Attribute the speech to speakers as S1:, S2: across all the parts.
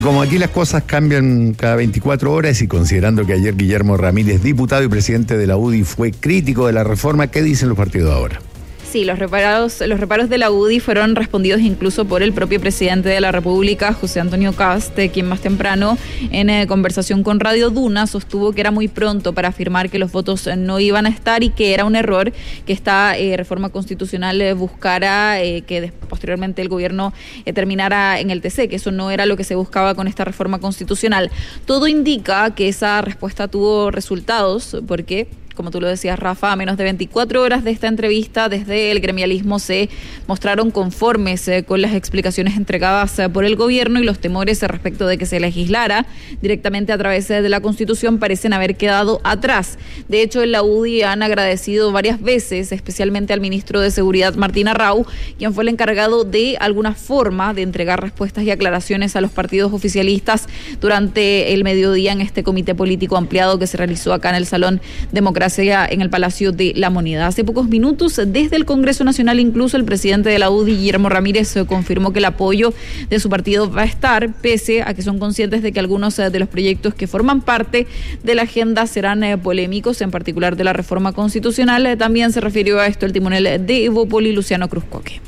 S1: Como aquí las cosas cambian cada 24 horas y considerando que ayer Guillermo Ramírez, diputado y presidente de la UDI, fue crítico de la reforma, ¿qué dicen los partidos ahora?
S2: Sí, los reparos de la UDI fueron respondidos incluso por el propio presidente de la República, José Antonio Kast, quien más temprano, en conversación con Radio Duna, sostuvo que era muy pronto para afirmar que los votos no iban a estar y que era un error que esta reforma constitucional buscara que posteriormente el gobierno terminara en el TC, que eso no era lo que se buscaba con esta reforma constitucional. Todo indica que esa respuesta tuvo resultados, porque, como tú lo decías, Rafa, a menos de 24 horas de esta entrevista, desde el gremialismo se mostraron conformes con las explicaciones entregadas por el gobierno, y los temores respecto de que se legislara directamente a través de la Constitución parecen haber quedado atrás. De hecho, en la UDI han agradecido varias veces, especialmente al ministro de Seguridad, Martín Arrau, quien fue el encargado de alguna forma de entregar respuestas y aclaraciones a los partidos oficialistas durante el mediodía en este comité político ampliado que se realizó acá en el Salón Democrático en el Palacio de la Moneda. Hace pocos minutos, desde el Congreso Nacional, incluso el presidente de la UDI, Guillermo Ramírez, confirmó que el apoyo de su partido va a estar, pese a que son conscientes de que algunos de los proyectos que forman parte de la agenda serán polémicos, en particular de la reforma constitucional. También se refirió a esto el timonel de Evópoli, Luciano Cruzcoque.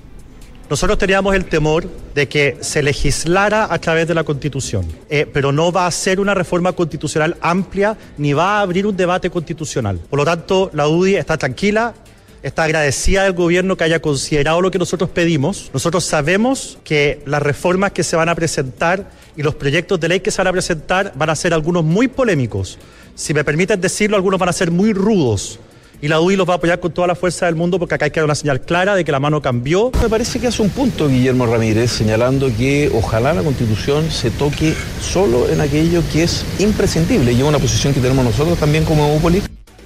S3: Nosotros teníamos el temor de que se legislara a través de la Constitución, pero no va a ser una reforma constitucional amplia ni va a abrir un debate constitucional. Por lo tanto, la UDI está tranquila, está agradecida del gobierno que haya considerado lo que nosotros pedimos. Nosotros sabemos que las reformas que se van a presentar y los proyectos de ley que se van a presentar van a ser algunos muy polémicos. Si me permiten decirlo, algunos van a ser muy rudos. Y la UDI los va a apoyar con toda la fuerza del mundo, porque acá hay que dar una señal clara de que la mano cambió.
S4: Me parece que hace un punto Guillermo Ramírez señalando que ojalá la Constitución se toque solo en aquello que es imprescindible, y es una posición que tenemos nosotros también como Evópoli.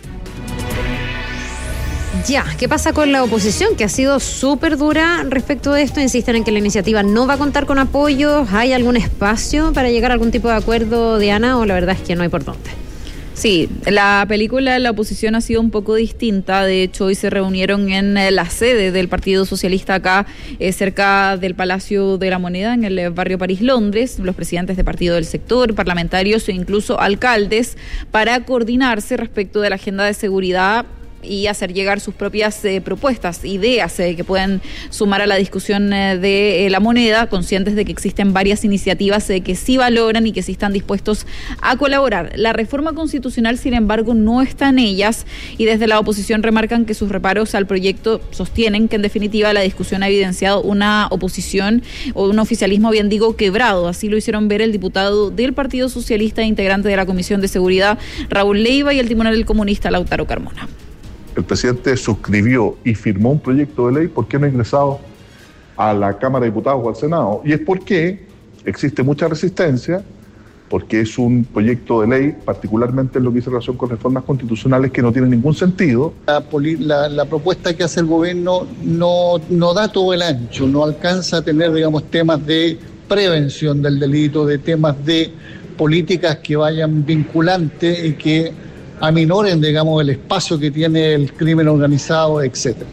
S5: Ya, ¿qué pasa con la oposición? Que ha sido súper dura respecto de esto. Insisten en que la iniciativa no va a contar con apoyos. ¿Hay algún espacio para llegar a algún tipo de acuerdo, Diana, o la verdad es que no hay por dónde?
S2: Sí, la película de la oposición ha sido un poco distinta. De hecho, hoy se reunieron en la sede del Partido Socialista acá, cerca del Palacio de la Moneda, en el barrio París, Londres, los presidentes de partido del sector, parlamentarios e incluso alcaldes, para coordinarse respecto de la agenda de seguridad y hacer llegar sus propias propuestas, ideas que pueden sumar a la discusión de la moneda, conscientes de que existen varias iniciativas que sí valoran y que sí están dispuestos a colaborar. La reforma constitucional, sin embargo, no está en ellas, y desde la oposición remarcan que sus reparos al proyecto sostienen que en definitiva la discusión ha evidenciado una oposición o un oficialismo, bien digo, quebrado. Así lo hicieron ver el diputado del Partido Socialista e integrante de la Comisión de Seguridad, Raúl Leiva, y el timonel comunista, Lautaro Carmona.
S6: El presidente suscribió y firmó un proyecto de ley, ¿por qué no ha ingresado a la Cámara de Diputados o al Senado? Y es porque existe mucha resistencia, porque es un proyecto de ley, particularmente en lo que dice relación con reformas constitucionales, que no tiene ningún sentido.
S7: La propuesta que hace el gobierno no da todo el ancho, no alcanza a tener, digamos, temas de prevención del delito, de temas de políticas que vayan vinculantes y que aminoren, digamos, el espacio que tiene el crimen organizado, etcétera.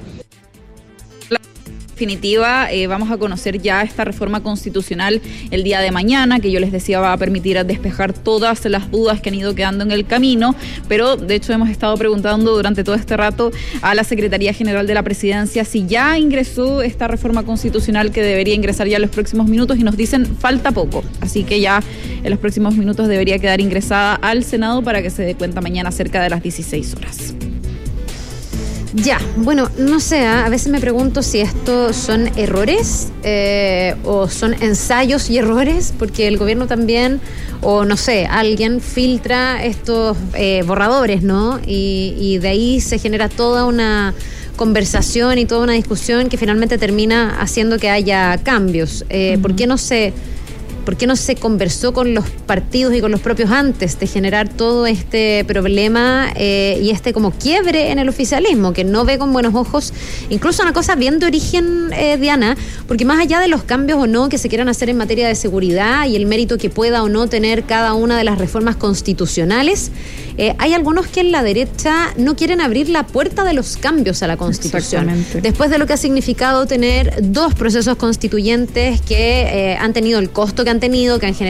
S2: Definitiva, vamos a conocer ya esta reforma constitucional el día de mañana, que yo les decía va a permitir despejar todas las dudas que han ido quedando en el camino, pero de hecho hemos estado preguntando durante todo este rato a la Secretaría General de la Presidencia si ya ingresó esta reforma constitucional, que debería ingresar ya en los próximos minutos, y nos dicen falta poco, así que ya en los próximos minutos debería quedar ingresada al Senado para que se dé cuenta mañana cerca de las 16 horas.
S5: Ya, bueno, no sé, a veces me pregunto si estos son errores o son ensayos y errores, porque el gobierno también, o no sé, alguien filtra estos borradores, ¿no? Y de ahí se genera toda una conversación y toda una discusión que finalmente termina haciendo que haya cambios. ¿Por qué no se conversó con los partidos y con los propios antes de generar todo este problema y este como quiebre en el oficialismo, que no ve con buenos ojos incluso una cosa bien de origen, Diana, porque más allá de los cambios o no que se quieran hacer en materia de seguridad y el mérito que pueda o no tener cada una de las reformas constitucionales, hay algunos que en la derecha no quieren abrir la puerta de los cambios a la Constitución. Después de lo que ha significado tener dos procesos constituyentes que han tenido el costo que que han tenido, que han generado